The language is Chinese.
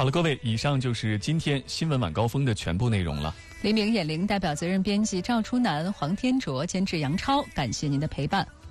好了，各位，以上就是今天新闻晚高峰的全部内容了。 黎明眼铃代表责任编辑赵初南、黄天卓，监制杨超，感谢您的陪伴。